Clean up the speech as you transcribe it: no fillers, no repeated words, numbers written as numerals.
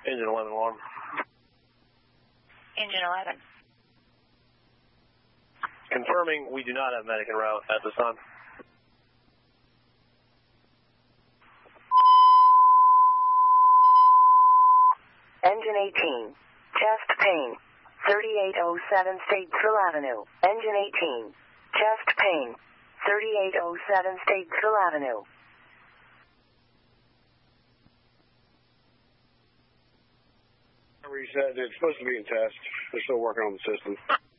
Engine 11 alarm. Engine 11. Confirming we do not have medic en route at this time. Engine 18, chest pain, 3807 Statesville Avenue. Engine 18, chest pain, 3807 Statesville Avenue. He said it's supposed to be in test. They're still working on the system.